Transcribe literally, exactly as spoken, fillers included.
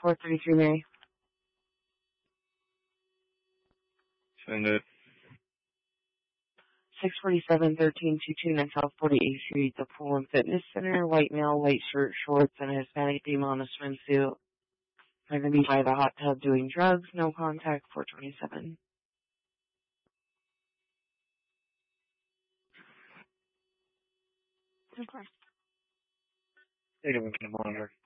four thirty-three, Mary. Send it. six forty-seven, thirteen twenty-two South forty-eighth Street, the Pool and Fitness Center. White male, white shirt, shorts, and a Hispanic female in a swimsuit. They're going to be by the hot tub doing drugs. No contact, four twenty-seven. Okay. Take a look at the monitor.